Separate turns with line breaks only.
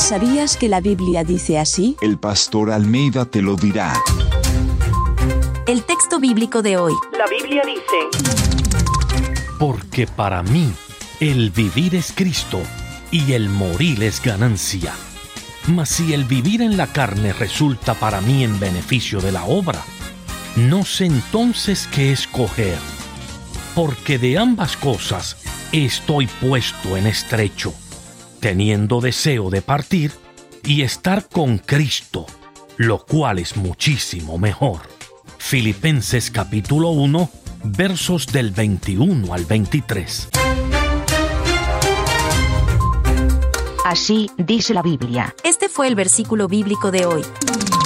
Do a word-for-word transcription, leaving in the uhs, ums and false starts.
¿Sabías que la Biblia dice así?
El pastor Almeida te lo dirá.
El texto bíblico de hoy.
La Biblia dice:
Porque para mí el vivir es Cristo y el morir es ganancia. Mas si el vivir en la carne resulta para mí en beneficio de la obra, no sé entonces qué escoger. Porque de ambas cosas estoy puesto en estrecho, teniendo deseo de partir y estar con Cristo, lo cual es muchísimo mejor. Filipenses capítulo uno, versos del veintiuno al veintitrés.
Así dice la Biblia.
Este fue el versículo bíblico de hoy.